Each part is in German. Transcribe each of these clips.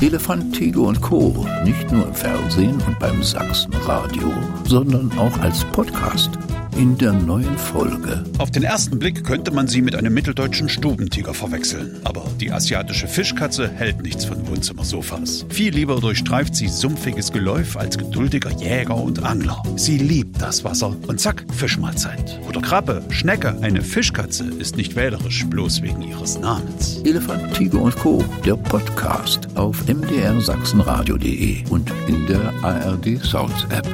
Elefant, Tiger und Co. Nicht nur im Fernsehen und beim Sachsenradio, sondern auch als Podcast. In der neuen Folge. Auf den ersten Blick könnte man sie mit einem mitteldeutschen Stubentiger verwechseln. Aber die asiatische Fischkatze hält nichts von Wohnzimmersofas. Viel lieber durchstreift sie sumpfiges Geläuf als geduldiger Jäger und Angler. Sie liebt das Wasser und zack, Fischmahlzeit. Oder Krabbe, Schnecke. Eine Fischkatze ist nicht wählerisch, bloß wegen ihres Namens. Elefant, Tiger und Co. Der Podcast auf mdrsachsenradio.de und in der ARD Sounds App.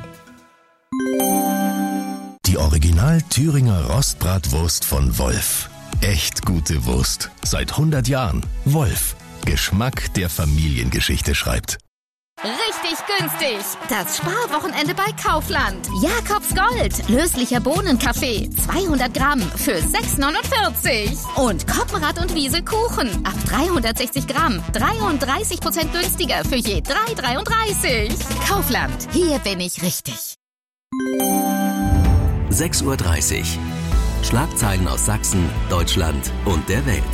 Die Original Thüringer Rostbratwurst von Wolf. Echt gute Wurst. Seit 100 Jahren. Wolf. Geschmack, der Familiengeschichte schreibt. Richtig günstig. Das Sparwochenende bei Kaufland. Jakobs Gold. Löslicher Bohnenkaffee. 200 Gramm für 6,49. Und Koppenrad und Wiese Kuchen. Ab 360 Gramm. 33% günstiger für je 3,33. Kaufland. Hier bin ich richtig. 6:30 Uhr. Schlagzeilen aus Sachsen, Deutschland und der Welt.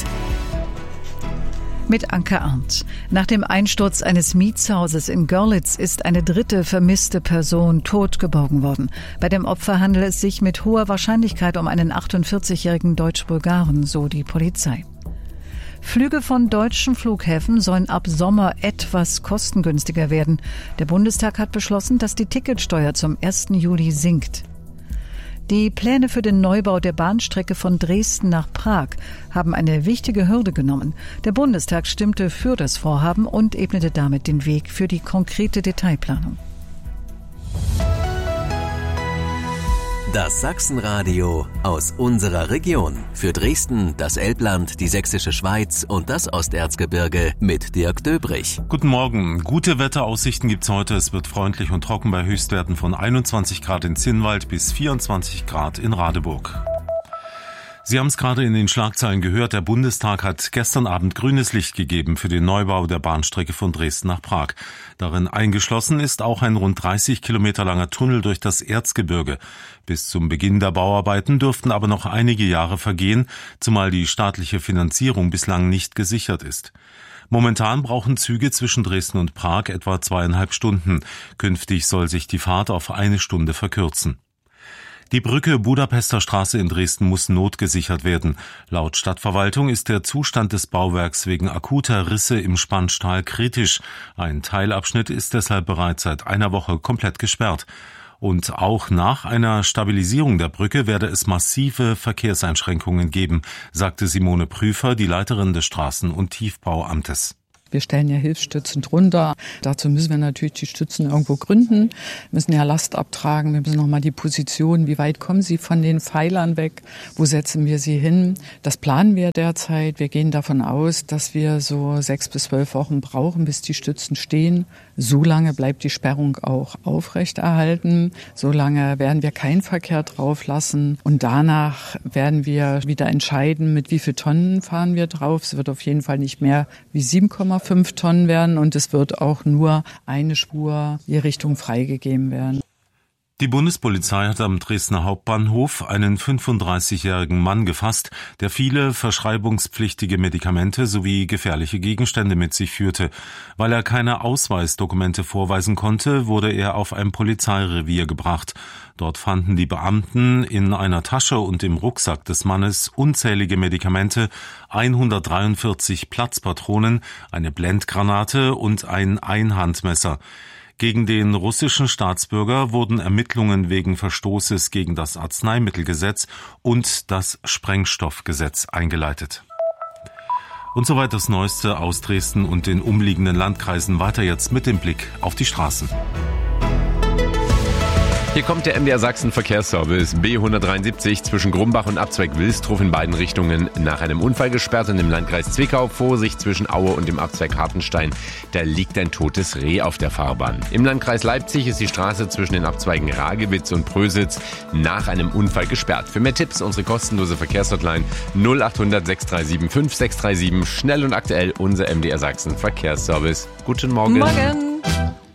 Mit Anke Arndt. Nach dem Einsturz eines Mietshauses in Görlitz ist eine dritte vermisste Person tot geborgen worden. Bei dem Opfer handelt es sich mit hoher Wahrscheinlichkeit um einen 48-jährigen Deutsch-Bulgaren, so die Polizei. Flüge von deutschen Flughäfen sollen ab Sommer etwas kostengünstiger werden. Der Bundestag hat beschlossen, dass die Ticketsteuer zum 1. Juli sinkt. Die Pläne für den Neubau der Bahnstrecke von Dresden nach Prag haben eine wichtige Hürde genommen. Der Bundestag stimmte für das Vorhaben und ebnete damit den Weg für die konkrete Detailplanung. Das Sachsenradio aus unserer Region. Für Dresden, das Elbland, die Sächsische Schweiz und das Osterzgebirge mit Dirk Döbrich. Guten Morgen. Gute Wetteraussichten gibt's heute. Es wird freundlich und trocken bei Höchstwerten von 21 Grad in Zinnwald bis 24 Grad in Radeburg. Sie haben es gerade in den Schlagzeilen gehört, der Bundestag hat gestern Abend grünes Licht gegeben für den Neubau der Bahnstrecke von Dresden nach Prag. Darin eingeschlossen ist auch ein rund 30 Kilometer langer Tunnel durch das Erzgebirge. Bis zum Beginn der Bauarbeiten dürften aber noch einige Jahre vergehen, zumal die staatliche Finanzierung bislang nicht gesichert ist. Momentan brauchen Züge zwischen Dresden und Prag etwa 2,5 Stunden. Künftig soll sich die Fahrt auf 1 Stunde verkürzen. Die Brücke Budapester Straße in Dresden muss notgesichert werden. Laut Stadtverwaltung ist der Zustand des Bauwerks wegen akuter Risse im Spannstahl kritisch. Ein Teilabschnitt ist deshalb bereits seit einer Woche komplett gesperrt. Und auch nach einer Stabilisierung der Brücke werde es massive Verkehrseinschränkungen geben, sagte Simone Prüfer, die Leiterin des Straßen- und Tiefbauamtes. Wir stellen ja Hilfsstützen drunter. Dazu müssen wir natürlich die Stützen irgendwo gründen, müssen ja Last abtragen. Wir müssen nochmal die Position, wie weit kommen sie von den Pfeilern weg, wo setzen wir sie hin. Das planen wir derzeit. Wir gehen davon aus, dass wir so 6 bis 12 Wochen brauchen, bis die Stützen stehen. So lange bleibt die Sperrung auch aufrechterhalten. So lange werden wir keinen Verkehr drauf lassen. Und danach werden wir wieder entscheiden, mit wie viel Tonnen fahren wir drauf. Es wird auf jeden Fall nicht mehr wie 7,5 Tonnen werden und es wird auch nur eine Spur je Richtung freigegeben werden. Die Bundespolizei hat am Dresdner Hauptbahnhof einen 35-jährigen Mann gefasst, der viele verschreibungspflichtige Medikamente sowie gefährliche Gegenstände mit sich führte. Weil er keine Ausweisdokumente vorweisen konnte, wurde er auf ein Polizeirevier gebracht. Dort fanden die Beamten in einer Tasche und im Rucksack des Mannes unzählige Medikamente, 143 Platzpatronen, eine Blendgranate und ein Einhandmesser. Gegen den russischen Staatsbürger wurden Ermittlungen wegen Verstoßes gegen das Arzneimittelgesetz und das Sprengstoffgesetz eingeleitet. Und soweit das Neueste aus Dresden und den umliegenden Landkreisen. Weiter jetzt mit dem Blick auf die Straßen. Hier kommt der MDR Sachsen Verkehrsservice B173 zwischen Grumbach und Abzweig Wilstrow in beiden Richtungen nach einem Unfall gesperrt und im Landkreis Zwickau. Vorsicht zwischen Aue und dem Abzweig Hartenstein. Da liegt ein totes Reh auf der Fahrbahn. Im Landkreis Leipzig ist die Straße zwischen den Abzweigen Ragewitz und Prösitz nach einem Unfall gesperrt. Für mehr Tipps unsere kostenlose Verkehrshotline 0800 637 5637. Schnell und aktuell unser MDR Sachsen Verkehrsservice. Guten Morgen. Morgen.